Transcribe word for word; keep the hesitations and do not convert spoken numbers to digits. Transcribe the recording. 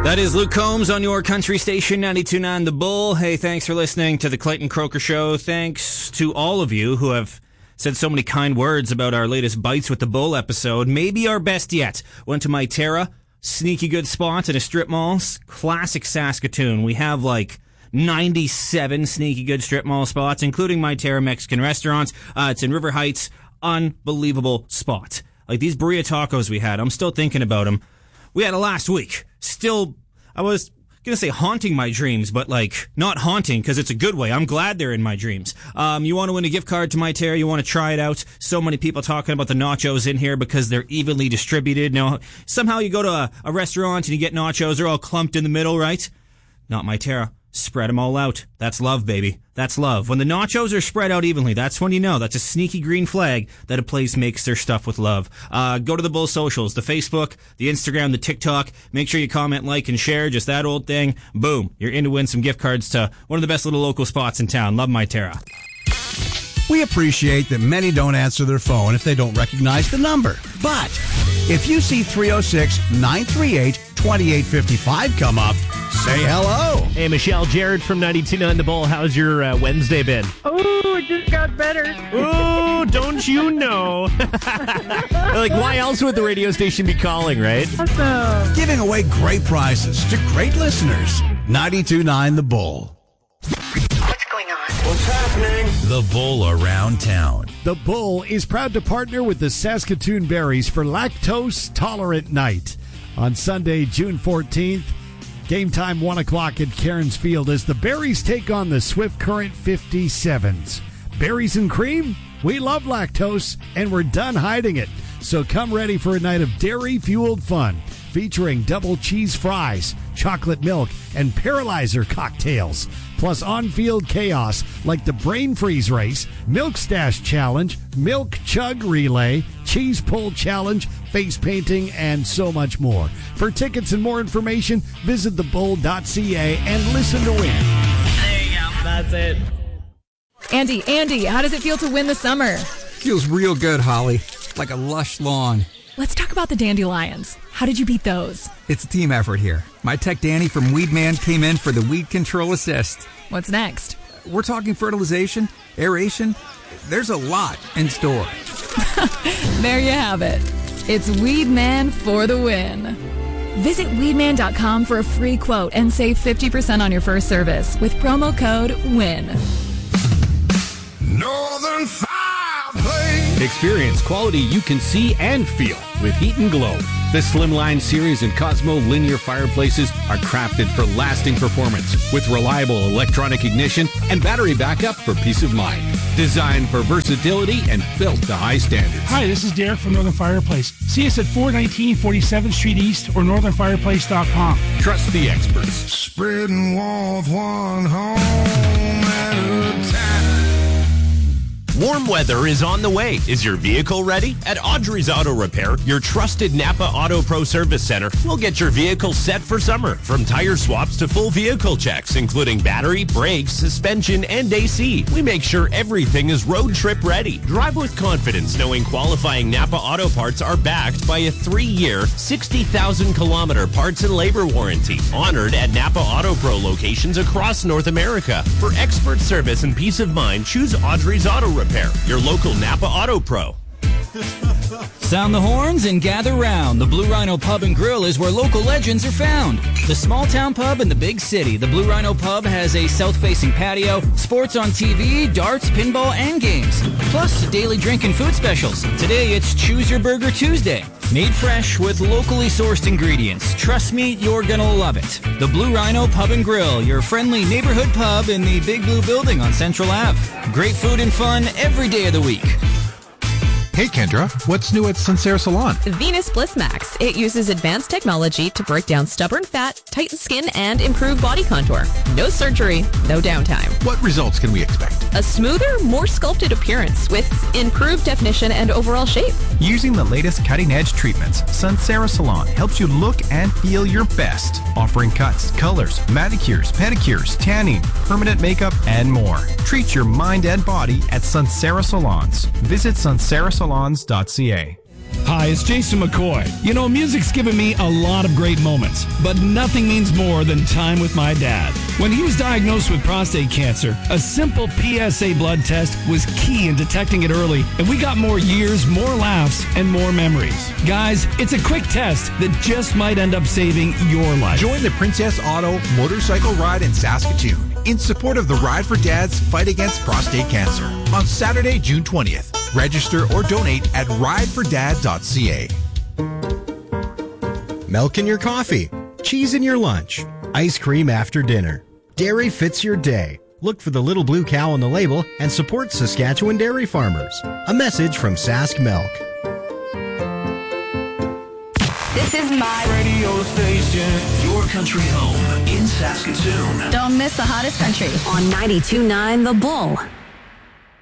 That is Luke Combs on your country station, ninety-two point nine The Bull. Hey, thanks for listening to the Clayton Croker Show. Thanks to all of you who have said so many kind words about our latest Bites with the Bull episode. Maybe our best yet. Went to Myterra, sneaky good spot in a strip mall. Classic Saskatoon. We have like ninety-seven sneaky good strip mall spots, including Myterra Mexican restaurants. Uh, it's in River Heights. Unbelievable spot. Like these burrito tacos we had, I'm still thinking about them. We had it last week. Still, I was going to say haunting my dreams, but like not haunting because it's a good way. I'm glad they're in my dreams. Um, you want to win a gift card to Myterra, you want to try it out. So many people talking about the nachos in here because they're evenly distributed. Now, somehow you go to a, a restaurant and you get nachos, they're all clumped in the middle, right? Not Myterra. Spread them all out. That's love, baby. That's love. When the nachos are spread out evenly, that's when you know. That's a sneaky green flag that a place makes their stuff with love. Uh, go to the Bull socials, the Facebook, the Instagram, the TikTok. Make sure you comment, like, and share. Just that old thing. Boom. You're in to win some gift cards to one of the best little local spots in town. Love Myterra. We appreciate that many don't answer their phone if they don't recognize the number. But if you see three oh six, nine three eight, two eight five five come up, say hello. Hey, Michelle, Jared from ninety-two point nine The Bull. How's your uh, Wednesday been? Oh, it just got better. Oh, don't you know? Like, why else would the radio station be calling, right? Awesome. Giving away great prizes to great listeners. ninety-two point nine The Bull. What's going on? What's happening? The Bull Around Town. The Bull is proud to partner with the Saskatoon Berries for Lactose Tolerant Night. On Sunday, June fourteenth, game time one o'clock at Cairns Field as the Berries take on the Swift Current fifty-sevens. Berries and cream? We love lactose, and we're done hiding it. So come ready for a night of dairy-fueled fun, featuring double cheese fries, chocolate milk, and paralyzer cocktails. Plus on-field chaos like the Brain Freeze Race, Milk Stash Challenge, Milk Chug Relay, Cheese Pull Challenge, face painting, and so much more. For tickets and more information, visit the bull dot c a and listen to win. There you go. That's it. Andy, Andy, how does it feel to win the summer? Feels real good, Holly. Like a lush lawn. Let's talk about the dandelions. How did you beat those? It's a team effort here. My tech Danny from Weedman came in for the weed control assist. What's next? We're talking fertilization, aeration. There's a lot in store. There you have it. It's Weedman for the win. Visit weedman dot com for a free quote and save fifty percent on your first service with promo code WIN. Northern Fireplace. Experience quality you can see and feel with Heat and Glow. The Slimline Series and Cosmo linear fireplaces are crafted for lasting performance with reliable electronic ignition and battery backup for peace of mind. Designed for versatility and built to high standards. Hi, this is Derek from Northern Fireplace. See us at four nineteen forty-seventh Street East or northern fireplace dot com. Trust the experts. Spreading warmth one home at a time. Warm weather is on the way. Is your vehicle ready? At Audrey's Auto Repair, your trusted Napa Auto Pro Service Center will get your vehicle set for summer. From tire swaps to full vehicle checks, including battery, brakes, suspension, and A C. We make sure everything is road trip ready. Drive with confidence knowing qualifying Napa Auto Parts are backed by a three-year, sixty thousand kilometer parts and labor warranty. Honored at Napa Auto Pro locations across North America. For expert service and peace of mind, choose Audrey's Auto Repair. Your local Napa Auto Pro. Sound the horns and gather round. The Blue Rhino Pub and Grill is where local legends are found. The small town pub in the big city. The Blue Rhino Pub has a south-facing patio, sports on T V, darts, pinball, and games. Plus, daily drink and food specials. Today, it's Choose Your Burger Tuesday. Made fresh with locally sourced ingredients. Trust me, you're gonna love it. The Blue Rhino Pub and Grill, your friendly neighborhood pub in the Big Blue Building on Central Avenue. Great food and fun every day of the week. Hey Kendra, what's new at Sunsera Salon? Venus Bliss Max. It uses advanced technology to break down stubborn fat, tighten skin, and improve body contour. No surgery, no downtime. What results can we expect? A smoother, more sculpted appearance with improved definition and overall shape. Using the latest cutting-edge treatments, Sunsera Salon helps you look and feel your best, offering cuts, colors, manicures, pedicures, tanning, permanent makeup, and more. Treat your mind and body at Sunsera Salons. Visit sunsera salons dot c a. Hi, it's Jason McCoy. You know, music's given me a lot of great moments, but nothing means more than time with my dad. When he was diagnosed with prostate cancer, a simple P S A blood test was key in detecting it early, and we got more years, more laughs, and more memories. Guys, it's a quick test that just might end up saving your life. Join the Princess Auto Motorcycle Ride in Saskatoon in support of the Ride for Dad's fight against prostate cancer on Saturday, June twentieth. Register or donate at ride for dad dot c a. Milk in your coffee, cheese in your lunch, ice cream after dinner. Dairy fits your day. Look for the little blue cow on the label and support Saskatchewan dairy farmers. A message from Sask Milk. This is my radio station, your country home in Saskatoon. Don't miss the hottest country on ninety-two point nine The Bull.